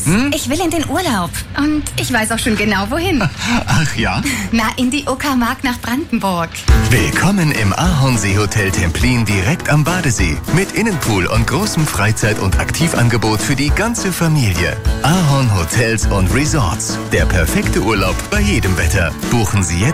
Schatz, ich will in den Urlaub. Und ich weiß auch schon genau, wohin. Ach ja? Na, in die Uckermark nach Brandenburg. Willkommen im Ahornsee Hotel Templin direkt am Badesee. Mit Innenpool und großem Freizeit- und Aktivangebot für die ganze Familie. Ahorn Hotels und Resorts. Der perfekte Urlaub bei jedem Wetter. Buchen Sie jetzt